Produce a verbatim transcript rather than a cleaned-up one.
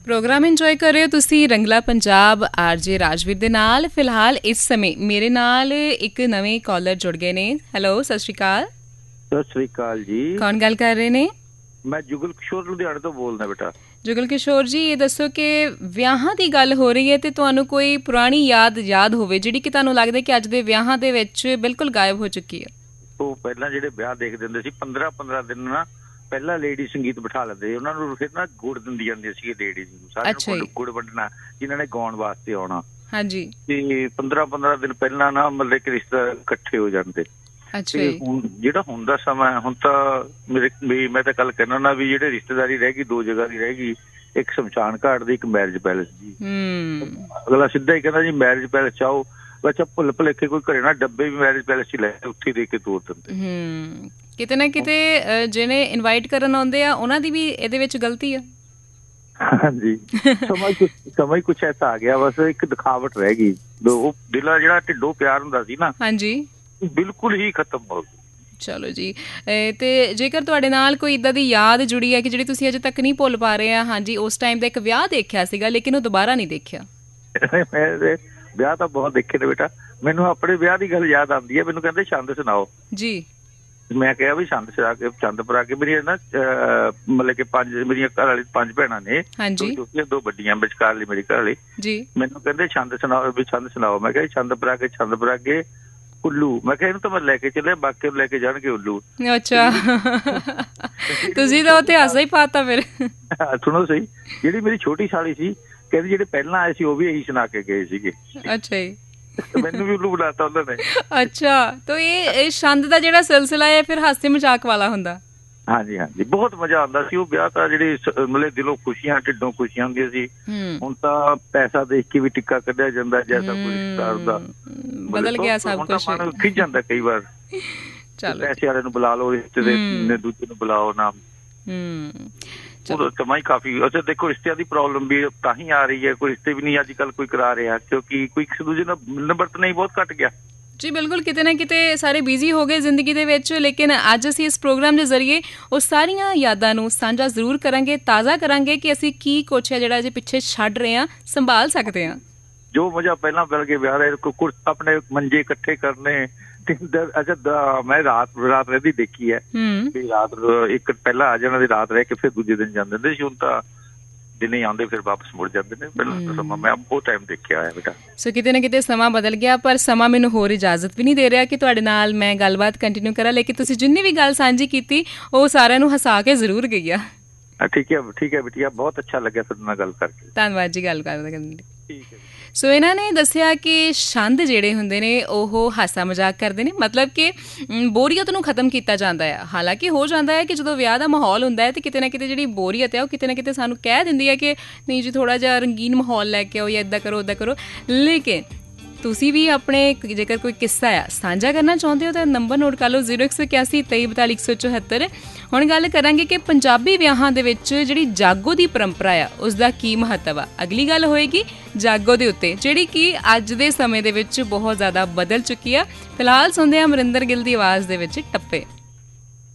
Programme enjoy ਕਰ ਰਹੇ ਹੋ ਤੁਸੀਂ ਰੰਗਲਾ ਪੰਜਾਬ ਆਰ ਜੇ ਰਾਜਵੀਰ ਦੇ ਨਾਲ। ਫਿਲਹਾਲ ਇਸ ਸਮੇਂ ਮੇਰੇ ਨਾਲ ਇੱਕ ਨਵੇਂ ਕਾਲਰ ਜੁੜ ਗਏ ਨੇ। ਹੈਲੋ, ਸਤਿ ਸ਼੍ਰੀ ਅਕਾਲ। ਸਤਿ ਸ਼੍ਰੀ ਅਕਾਲ ਜੀ। ਕੌਣ ਗੱਲ ਕਰ ਰਹੇ ਨੇ? ਮੈਂ ਜੁਗਲ ਕਿਸ਼ੋਰ ਲੁਧਿਆਣੇ ਤੋਂ ਬੋਲਦਾ ਬੇਟਾ। ਜੁਗਲ ਕਿਸ਼ੋਰ ਜੀ, ਇਹ ਦੱਸੋ ਕਿ ਵਿਆਹਾਂ ਦੀ ਗੱਲ ਹੋ ਰਹੀ ਹੈ ਤੇ ਤੁਹਾਨੂੰ ਕੋਈ ਪੁਰਾਣੀ ਯਾਦ ਯਾਦ ਹੋਵੇ ਜਿਹੜੀ ਕਿ ਤੁਹਾਨੂੰ ਲੱਗਦਾ ਕਿ ਅੱਜ ਦੇ ਵਿਆਹਾਂ ਦੇ ਵਿੱਚ ਬਿਲਕੁਲ ਗਾਇਬ ਹੋ ਚੁੱਕੀ ਹੈ? ਉਹ ਪਹਿਲਾਂ ਜਿਹੜੇ ਵਿਆਹ ਦੇਖਦੇ ਹੁੰਦੇ ਸੀ ਪੰਦਰਾਂ ਪੰਦਰਾਂ ਦਿਨ ਨਾ ਪਹਿਲਾਂ ਲੇਡੀ ਸੰਗੀਤ ਬਿਠਾ ਲੈਂਦੇ, ਉਹਨਾਂ ਨੂੰ ਫਿਰ ਨਾ ਗੁੜ ਦਿੰਦੀ ਜਾਂਦੀ ਸੀ ਲੇਡੀਜ਼ ਨੂੰ, ਸਾਰਿਆਂ ਨੂੰ ਗੁੜ ਵੰਡਣਾ ਜਿਨ੍ਹਾਂ ਨੇ ਗਾਉਣ ਵਾਸਤੇ ਆਉਣਾ। ਹਾਂਜੀ। ਤੇ ਪੰਦਰਾਂ ਪੰਦਰਾਂ ਦਿਨ ਪਹਿਲਾਂ ਨਾ ਮਤਲਬ ਕਿ ਰਿਸ਼ਤੇਦਾਰ ਇਕੱਠੇ ਹੋ ਜਾਂਦੇ। ਤੇ ਹੁਣ ਜਿਹੜਾ ਹੁਣ ਦਾ ਸਮਾਂ, ਹੁਣ ਤਾਂ ਮੇਰੇ ਵੀ ਮੈਂ ਤਾਂ ਕੱਲ ਕਹਿਣਾ ਨਾ ਵੀ ਜਿਹੜੇ ਰਿਸ਼ਤੇਦਾਰੀ ਰਹਿ ਗਈ ਦੋ ਜਗ੍ਹਾ ਦੀ ਰਹਿ ਗਈ, ਇੱਕ ਸ਼ਮਸ਼ਾਨ ਘਾਟ ਦੀ, ਇੱਕ ਮੈਰਿਜ ਪੈਲੇਸ ਜੀ। ਅਗਲਾ ਸਿੱਧਾ ਹੀ ਕਹਿੰਦਾ ਜੀ ਮੈਰਿਜ ਪੈਲੇਸ ਚਾਹੋ, ਬੱਚਾ ਭੁੱਲ ਭੁਲੇਖੇ ਕੋਈ ਘਰੇ ਨਾ ਡੱਬੇ ਵੀ ਮੈਰਿਜ ਪੈਲੇਸ ਚ ਲੈ ਉੱਥੇ ਦੇ ਕੇ ਤੋਰ ਦਿੰਦੇ। ਕਿਤੇ ਨਾ ਕਿਤੇ ਜਿਹਨੇ ਇਨਵਾਈਟ ਕਰਨ ਆਉਂਦੇ ਆ ਉਹਨਾਂ ਦੀ ਵੀ ਇਹਦੇ ਵਿੱਚ ਗਲਤੀ ਆ। ਹਾਂਜੀ, ਸਮਾਂ ਸਮਾਂ ਹੀ ਕੁਛ ਐਸਾ ਆ ਗਿਆ, ਬਸ ਇੱਕ ਦਿਖਾਵਟ ਰਹਿ ਗਈ। ਉਹ ਦਿਲਾਂ ਜਿਹੜਾ ਢਿੱਡੋਂ ਪਿਆਰ ਹੁੰਦਾ ਸੀ ਨਾ, ਹਾਂਜੀ, ਬਿਲਕੁਲ ਹੀ ਖਤਮ ਹੋ ਗਿਆ। ਚਲੋ ਜੀ, ਤੇ ਜੇਕਰ ਤੁਹਾਡੇ ਨਾਲ ਕੋਈ ਇੱਦਾਂ ਦੀ ਯਾਦ ਜੁੜੀ ਹੈ ਕਿ ਜਿਹੜੀ ਤੁਸੀਂ ਅਜੇ ਤੱਕ ਨਹੀਂ ਭੁੱਲ ਪਾ ਰਹੇ ਆ? ਹਾਂਜੀ, ਉਸ ਟਾਈਮ ਦਾ ਇੱਕ ਵਿਆਹ ਦੇਖਿਆ ਸੀਗਾ ਲੇਕਿਨ ਉਹ ਦੁਬਾਰਾ ਨਹੀਂ ਦੇਖਿਆ। ਮੈਂ ਵਿਆਹ ਤਾਂ ਬਹੁਤ ਦੇਖੇ ਨੇ ਬੇਟਾ। ਮੈਨੂੰ ਆਪਣੇ ਵਿਆਹ ਦੀ ਗੱਲ ਯਾਦ ਆਉਂਦੀ ਹੈ। ਮੈਨੂੰ ਕਹਿੰਦੇ ਛੰਦ ਸੁਣਾਓ ਜੀ। ਮੈਂ ਕਿਹਾ ਵੀ ਛੰਦ ਸੁਣਾ ਕੇ ਛੰਦ ਪਰਾ ਕੇ ਮੇਰੀਆਂ ਨਾ ਮਤਲਬ ਕਿ ਪੰਜ ਮੇਰੀਆਂ ਘਰ ਵਾਲੀ ਪੰਜ ਭੈਣਾਂ ਨੇ, ਦੋ ਵੱਡੀਆਂ, ਵਿਚਕਾਰਲੀ ਮੇਰੀ ਘਰ ਵਾਲੀ ਜੀ। ਮੈਨੂੰ ਕਹਿੰਦੇ ਛੰਦ ਸੁਣਾਓ ਵੀ ਛੰਦ ਸੁਣਾਓ। ਮੈਂ ਕਿਹਾ ਛੰਦ ਪਰਾ ਕੇ ਛੰਦ ਪਰਾ ਕੇ ਉੱਲੂ। ਮੈਂ ਕਿਹਾ ਇਹਨੂੰ ਤਾਂ ਮੈਂ ਲੈ ਕੇ ਚੱਲਿਆ, ਬਾਕੀ ਲੈ ਕੇ ਜਾਣਗੇ ਉੱਲੂ। ਅੱਛਾ, ਤੁਸੀਂ ਤਾਂ ਉੱਥੇ ਹਾਸਾ ਹੀ ਪਾਤਾ ਫਿਰ। ਸੁਣੋ ਸਹੀ, ਜਿਹੜੀ ਮੇਰੀ ਛੋਟੀ ਸਾਲੀ ਸੀ ਕਹਿੰਦੀ ਜਿਹੜੇ ਪਹਿਲਾਂ ਆਏ ਸੀ ਉਹ ਵੀ ਇਹੀ ਸੁਣਾ ਕੇ ਗਏ ਸੀਗੇ। ਅੱਛਾ ਜੀ, ਮੈਨੂੰ ਵੀ ਉੱਲੂ ਬਣਾਤਾ ਉਹਨਾਂ ਨੇ। ਅੱਛਾ, ਤਾਂ ਇਹ ਛੰਦ ਦਾ ਜਿਹੜਾ ਸਿਲਸਿਲਾ ਹੈ ਫਿਰ ਹਾਸੇ ਮਜ਼ਾਕ ਵਾਲਾ ਹੁੰਦਾ? ਹਾਂਜੀ ਹਾਂਜੀ, ਬਹੁਤ ਮਜ਼ਾ ਆਉਂਦਾ ਸੀ ਉਹ ਵਿਆਹ ਤਾਂ। ਜਿਹੜੇ ਮਤਲਬ ਦਿਲੋਂ ਖੁਸ਼ੀਆਂ ਢਿੱਡੋਂ ਖੁਸ਼ੀਆਂ ਹੁੰਦੀਆਂ ਸੀ। ਹੁਣ ਤਾਂ ਪੈਸਾ ਦੇਖ ਕੇ ਵੀ ਟਿੱਕਾ ਕੱਢਿਆ ਜਾਂਦਾ, ਜੈਸਾ ਕੋਈ ਰਿਸ਼ਤੇਦਾਰ ਦਾ ਬਦਲ ਗਿਆ ਸਭ ਕੁਛ। ਮਨ ਖਿੱਚ ਜਾਂਦਾ ਕਈ ਵਾਰ, ਪੈਸੇ ਵਾਲੇ ਨੂੰ ਬੁਲਾ ਲਓ, ਰਿਸ਼ਤੇ ਦੇ ਦੂਜੇ ਨੂੰ ਬੁਲਾਓ ਨਾ। ਸਮਾਂ ਹੀ ਕਾਫੀ। ਅੱਛਾ ਦੇਖੋ, ਰਿਸ਼ਤਿਆਂ ਦੀ ਪ੍ਰੋਬਲਮ ਵੀ ਤਾਂ ਹੀ ਆ ਰਹੀ ਹੈ, ਕੋਈ ਰਿਸ਼ਤੇ ਵੀ ਨਹੀਂ ਅੱਜ ਕੱਲ੍ਹ ਕੋਈ ਕਰਾ ਰਿਹਾ ਕਿਉਂਕਿ ਕੋਈ ਇੱਕ ਦੂਜੇ ਨਾਲ ਮਿਲਣ ਵਰਤਣਾ ਹੀ ਬਹੁਤ ਘੱਟ ਗਿਆ ਜੀ। ਬਿਲਕੁਲ, ਕਿਤੇ ਨਾ ਕਿਤੇ ਸਾਰੇ ਬਿਜ਼ੀ ਹੋ ਗਏ ਜ਼ਿੰਦਗੀ ਦੇ ਵਿੱਚ। ਲੇਕਿਨ ਅੱਜ ਅਸੀਂ ਇਸ ਪ੍ਰੋਗਰਾਮ ਦੇ ਜ਼ਰੀਏ ਉਹ ਸਾਰੀਆਂ ਯਾਦਾਂ ਨੂੰ ਸਾਂਝਾ ਜ਼ਰੂਰ ਕਰਾਂਗੇ, ਤਾਜ਼ਾ ਕਰਾਂਗੇ ਕਿ ਅਸੀਂ ਕੀ ਕੁਛ ਹੈ ਜਿਹੜਾ ਅਜੇ ਪਿੱਛੇ ਛੱਡ ਰਹੇ ਹਾਂ, ਸੰਭਾਲ ਸਕਦੇ ਹਾਂ। ਜੋ ਮਜ਼ਾ ਪਹਿਲਾਂ ਮਿਲ ਕੇ ਵਿਆਹ ਆਪਣੇ ਮੰਜੇ ਇਕੱਠੇ ਕਰਨੇ। ਅੱਛਾ, ਮੈਂ ਰਾਤ ਰਾਤ ਰਹਿੰਦੀ ਦੇਖੀ ਹੈ ਵੀ ਰਾਤ ਇੱਕ ਪਹਿਲਾਂ ਆ ਜਾਣਾ ਤੇ ਰਾਤ ਰਹਿ ਕੇ ਫਿਰ ਦੂਜੇ ਦਿਨ ਜਾਂਦੇ ਹੁੰਦੇ ਸੀ। ਹੁਣ ਤਾਂ ਦਿਨੇ ਆਉਂਦੇ ਫਿਰ ਵਾਪਸ ਮੁੜ ਜਾਂਦੇ ਨੇ। ਪਹਿਲਾਂ ਸਮਾਂ ਮੈਂ ਬਹੁਤ ਟਾਈਮ ਦੇਖਿਆ ਹੋਇਆ ਬੇਟਾ। ਸੋ ਕਿਤੇ ਨਾ ਕਿਤੇ ਸਮਾਂ ਬਦਲ ਗਿਆ, ਪਰ ਸਮਾਂ ਮੈਨੂੰ ਹੋਰ ਇਜਾਜ਼ਤ ਵੀ ਨਹੀਂ ਦੇ ਰਿਹਾ ਕਿ ਤੁਹਾਡੇ ਨਾਲ ਮੈਂ ਗੱਲਬਾਤ ਕੰਟੀਨਿਊ ਕਰਾਂ। ਲੇਕਿਨ ਤੁਸੀਂ ਜਿੰਨੀ ਵੀ ਗੱਲ ਸਾਂਝੀ ਕੀਤੀ ਉਹ ਸਾਰਿਆਂ ਨੂੰ ਹਸਾ ਕੇ ਜ਼ਰੂਰ ਗਈ ਆ। ਠੀਕ ਹੈ ਠੀਕ ਹੈ ਬੇਟੀਆ, ਬਹੁਤ ਅੱਛਾ ਲੱਗਿਆ ਤੁਹਾਡੇ ਨਾਲ ਗੱਲ ਕਰਕੇ। ਧੰਨਵਾਦ ਜੀ ਗੱਲ ਕਰਨ ਲਈ। ਠੀਕ ਹੈ। ਸੋ ਇਹਨਾਂ ਨੇ ਦੱਸਿਆ ਕਿ ਛੰਦ ਜਿਹੜੇ ਹੁੰਦੇ ਨੇ ਉਹ ਹਾਸਾ ਮਜ਼ਾਕ ਕਰਦੇ ਨੇ, ਮਤਲਬ ਕਿ ਬੋਰੀਅਤ ਨੂੰ ਖਤਮ ਕੀਤਾ ਜਾਂਦਾ ਹੈ। ਹਾਲਾਂਕਿ ਹੋ ਜਾਂਦਾ ਹੈ ਕਿ ਜਦੋਂ ਵਿਆਹ ਦਾ ਮਾਹੌਲ ਹੁੰਦਾ ਹੈ ਤਾਂ ਕਿਤੇ ਨਾ ਕਿਤੇ ਜਿਹੜੀ ਬੋਰੀਅਤ ਹੈ ਉਹ ਕਿਤੇ ਨਾ ਕਿਤੇ ਸਾਨੂੰ ਕਹਿ ਦਿੰਦੀ ਹੈ ਕਿ ਨਹੀਂ ਜੀ ਥੋੜ੍ਹਾ ਜਿਹਾ ਰੰਗੀਨ ਮਾਹੌਲ ਲੈ ਕੇ ਆਓ ਜਾਂ ਇੱਦਾਂ ਕਰੋ ਉੱਦਾਂ ਕਰੋ। ਲੇਕਿਨ ਤੁਸੀਂ ਵੀ ਆਪਣੇ ਜੇਕਰ ਕੋਈ ਕਿੱਸਾ ਆ ਸਾਂਝਾ ਕਰਨਾ ਚਾਹੁੰਦੇ ਹੋ ਤਾਂ ਨੰਬਰ ਨੋਟ ਕਰ ਲਓ, ਜ਼ੀਰੋ ਇੱਕ ਸੌ ਇਕਿਆਸੀ ਤੇਈ ਬਤਾਲੀ ਇੱਕ ਸੌ ਚੁਹੱਤਰ। ਹੁਣ ਗੱਲ ਕਰਾਂਗੇ ਕਿ ਪੰਜਾਬੀ ਵਿਆਹਾਂ ਦੇ ਵਿੱਚ ਜਿਹੜੀ ਜਾਗੋ ਦੀ ਪਰੰਪਰਾ ਆ ਉਸਦਾ ਕੀ ਮਹੱਤਵ ਆ। ਅਗਲੀ ਗੱਲ ਹੋਏਗੀ ਜਾਗੋ ਦੇ ਉੱਤੇ, ਜਿਹੜੀ ਕਿ ਅੱਜ ਦੇ ਸਮੇਂ ਦੇ ਵਿੱਚ ਬਹੁਤ ਜ਼ਿਆਦਾ ਬਦਲ ਚੁੱਕੀ ਆ। ਫਿਲਹਾਲ ਸੁਣਦੇ ਹਾਂ ਅਮਰਿੰਦਰ ਗਿੱਲ ਦੀ ਆਵਾਜ਼ ਦੇ ਵਿੱਚ ਟੱਪੇ।